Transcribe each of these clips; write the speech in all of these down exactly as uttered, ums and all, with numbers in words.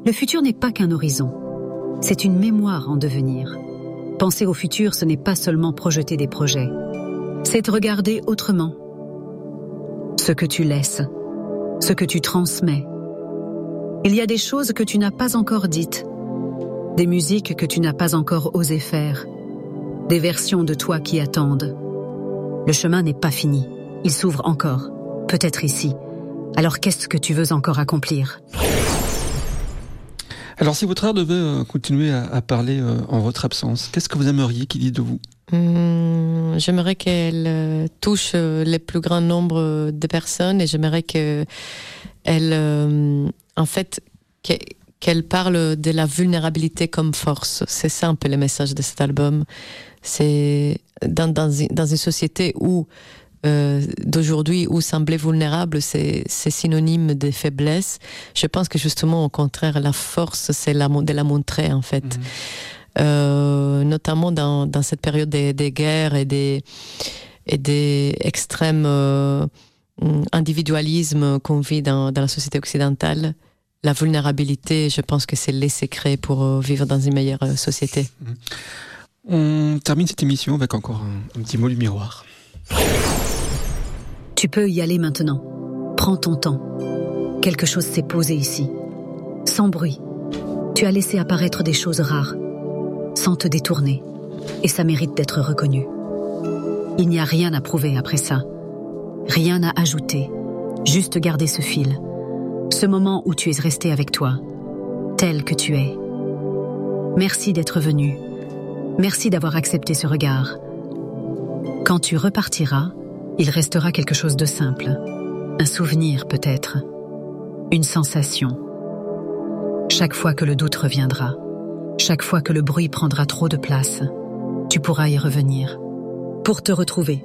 Le futur n'est pas qu'un horizon. C'est une mémoire en devenir. Penser au futur, ce n'est pas seulement projeter des projets. C'est regarder autrement. Ce que tu laisses, ce que tu transmets. Il y a des choses que tu n'as pas encore dites, des musiques que tu n'as pas encore osé faire, des versions de toi qui attendent. Le chemin n'est pas fini, il s'ouvre encore, peut-être ici. Alors qu'est-ce que tu veux encore accomplir ? Alors si votre art devait continuer à, à parler en votre absence, qu'est-ce que vous aimeriez qu'il dise de vous ? Hum, j'aimerais qu'elle touche le plus grand nombre de personnes et j'aimerais qu'elle, euh, en fait, qu'elle parle de la vulnérabilité comme force. C'est ça un peu le message de cet album. C'est dans, dans, dans une société où Euh, d'aujourd'hui où sembler vulnérable c'est, c'est synonyme de faiblesse. Je pense que justement au contraire la force c'est la, de la montrer en fait. Mmh. Euh, notamment dans, dans cette période des, des guerres et des, et des extrêmes euh, individualismes qu'on vit dans, dans la société occidentale. La vulnérabilité, je pense que c'est les secrets pour vivre dans une meilleure société. Mmh. On termine cette émission avec encore un, un petit mot du miroir. Tu peux y aller maintenant. Prends ton temps. Quelque chose s'est posé ici. Sans bruit. Tu as laissé apparaître des choses rares. Sans te détourner. Et ça mérite d'être reconnu. Il n'y a rien à prouver après ça. Rien à ajouter. Juste garder ce fil. Ce moment où tu es resté avec toi. Tel que tu es. Merci d'être venu. Merci d'avoir accepté ce regard. Quand tu repartiras, il restera quelque chose de simple. Un souvenir peut-être. Une sensation. Chaque fois que le doute reviendra, chaque fois que le bruit prendra trop de place, tu pourras y revenir. Pour te retrouver.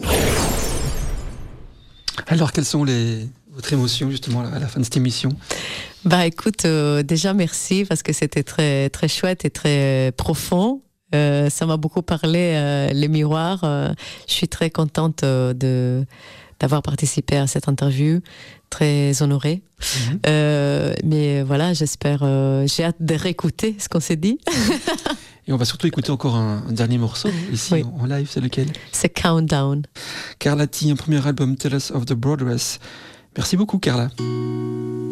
Alors, quelles sont les... votre émotion justement à la fin de cette émission ? Bah écoute, euh, déjà merci parce que c'était très, très chouette et très profond. Euh, ça m'a beaucoup parlé, euh, les miroirs. Euh, je suis très contente euh, de, d'avoir participé à cette interview, très honorée. Mmh. Euh, mais voilà, j'espère, euh, j'ai hâte de réécouter ce qu'on s'est dit. Et on va surtout écouter encore un, un dernier morceau ici oui. en, en live, c'est lequel ? C'est Countdown. Carla T, un premier album, Tell Us of the Broadress. Merci beaucoup, Carla.